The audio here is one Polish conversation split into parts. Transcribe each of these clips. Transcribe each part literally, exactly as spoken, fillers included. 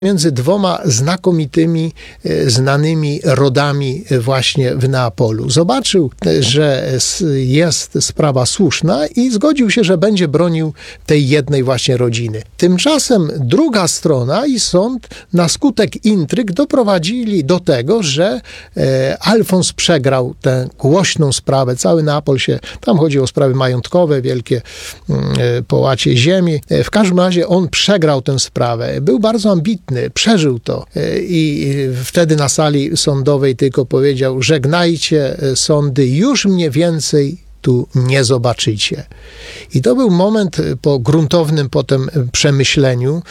między dwoma znakomitymi, znanymi rodami właśnie w Neapolu. Zobaczył, że jest sprawa słuszna i zgodził się, że będzie bronił tej jednej właśnie rodziny. Tymczasem druga strona i sąd na skutek intryg doprowadzili do tego, że Alfons przegrał tę głośną sprawę. Cały Neapol się, tam chodzi o sprawy majątkowe, wielkie połacie ziemi. W każdym razie on przegrał tę sprawę. Był bardzo ambitny. Przeżył to i wtedy na sali sądowej tylko powiedział: żegnajcie sądy, już mnie więcej tu nie zobaczycie. I to był moment po gruntownym potem przemyśleniu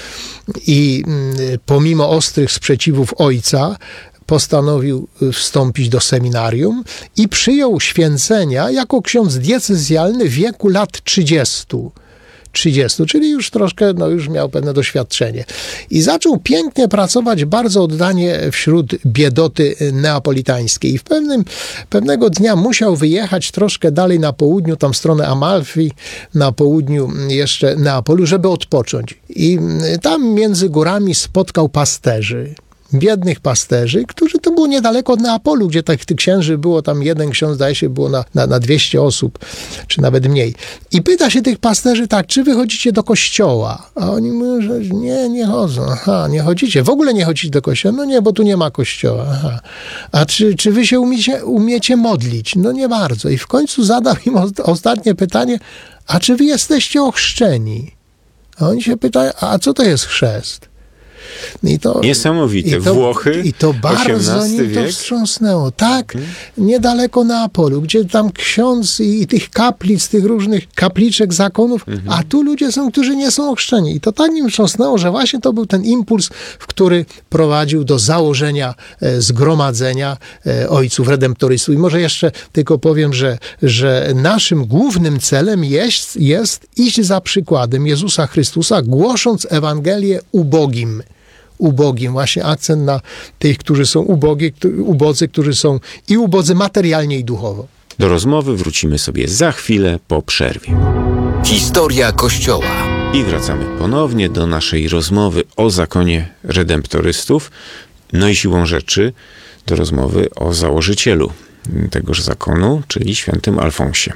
i pomimo ostrych sprzeciwów ojca postanowił wstąpić do seminarium i przyjął święcenia jako ksiądz diecezjalny w wieku lat trzydziestu. trzydziestu, czyli już troszkę, no już miał pewne doświadczenie. I zaczął pięknie pracować, bardzo oddanie wśród biedoty neapolitańskiej. I w pewnym, pewnego dnia musiał wyjechać troszkę dalej na południu, tam w stronę Amalfi, na południu jeszcze Neapolu, żeby odpocząć. I tam między górami spotkał pasterzy. Biednych pasterzy, którzy to było niedaleko od Neapolu, gdzie tak, tych księży było tam jeden ksiądz, zdaje się, było na, na, na dwieście osób, czy nawet mniej. I pyta się tych pasterzy tak, czy wy chodzicie do kościoła? A oni mówią, że nie, nie chodzą. Aha, nie chodzicie. W ogóle nie chodzicie do kościoła? No nie, bo tu nie ma kościoła. Aha. A czy, czy wy się umiecie, umiecie modlić? No nie bardzo. I w końcu zadał im ostatnie pytanie, a czy wy jesteście ochrzczeni? A oni się pytają, a co to jest chrzest? I to, Niesamowite. I to, Włochy, I to bardzo nim to wstrząsnęło. Tak, hmm. niedaleko Neapolu, gdzie tam ksiądz i, i tych kaplic, tych różnych kapliczek, zakonów, hmm. a tu ludzie są, którzy nie są ochrzczeni. I to tak nim wstrząsnęło, że właśnie to był ten impuls, który prowadził do założenia e, zgromadzenia e, ojców redemptorystów. I może jeszcze tylko powiem, że, że naszym głównym celem jest, jest iść za przykładem Jezusa Chrystusa, głosząc Ewangelię ubogim. ubogim. Właśnie akcent na tych, którzy są ubogi, ubodzy, którzy są i ubodzy materialnie i duchowo. Do rozmowy wrócimy sobie za chwilę po przerwie. Historia Kościoła. I wracamy ponownie do naszej rozmowy o zakonie redemptorystów, no i siłą rzeczy do rozmowy o założycielu tegoż zakonu, czyli świętym Alfonsie.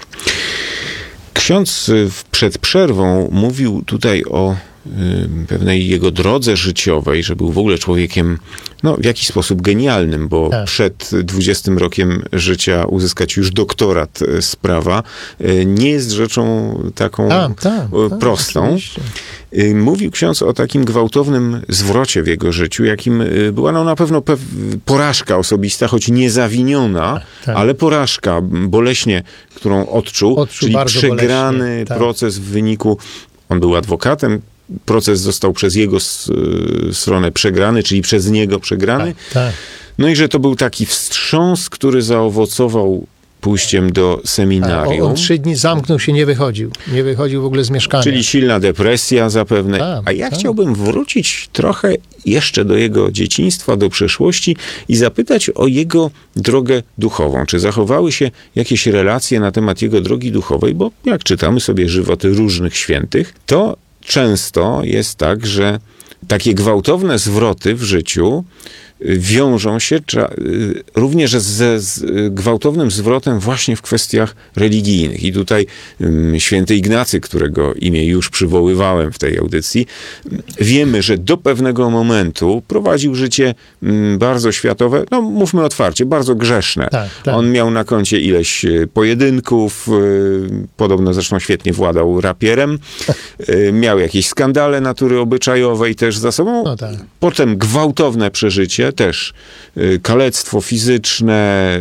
Ksiądz przed przerwą mówił tutaj o pewnej jego drodze życiowej, że był w ogóle człowiekiem, no w jakiś sposób genialnym, bo tak. przed dwudziestym rokiem życia uzyskać już doktorat z prawa nie jest rzeczą taką tak, tak, prostą. Tak, mówił ksiądz o takim gwałtownym zwrocie w jego życiu, jakim była no na pewno pew- porażka osobista, choć niezawiniona, tak. ale porażka boleśnie, którą odczuł, odczuł czyli przegrany tak. proces w wyniku, on był adwokatem, proces został przez jego stronę przegrany, czyli przez niego przegrany. Tak, tak. No i że to był taki wstrząs, który zaowocował pójściem do seminarium. On, on trzy dni zamknął się, nie wychodził. Nie wychodził w ogóle z mieszkania. Czyli silna depresja zapewne. Tak, A ja tak. chciałbym wrócić trochę jeszcze do jego dzieciństwa, do przeszłości i zapytać o jego drogę duchową. Czy zachowały się jakieś relacje na temat jego drogi duchowej? Bo jak czytamy sobie żywoty różnych świętych, to często jest tak, że takie gwałtowne zwroty w życiu wiążą się również ze z gwałtownym zwrotem właśnie w kwestiach religijnych. I tutaj święty Ignacy, którego imię już przywoływałem w tej audycji, wiemy, że do pewnego momentu prowadził życie bardzo światowe, no mówmy otwarcie, bardzo grzeszne. Tak, tak. On miał na koncie ileś pojedynków, podobno zresztą świetnie władał rapierem, miał jakieś skandale natury obyczajowej też za sobą. No tak. Potem gwałtowne przeżycie, też kalectwo fizyczne,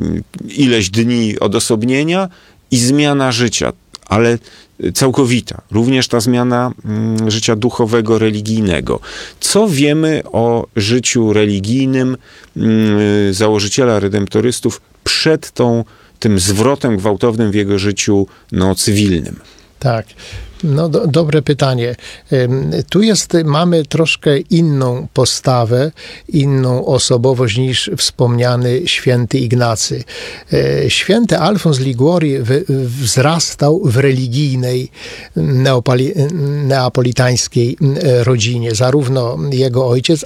ileś dni odosobnienia i zmiana życia, ale całkowita. Również ta zmiana życia duchowego, religijnego. Co wiemy o życiu religijnym założyciela redemptorystów przed tą, tym zwrotem gwałtownym w jego życiu no, cywilnym? Tak. No, do, dobre pytanie. Tu jest, mamy troszkę inną postawę, inną osobowość niż wspomniany święty Ignacy. Święty Alfons Liguori wy, wzrastał w religijnej neopoli, neapolitańskiej rodzinie. Zarówno jego ojciec,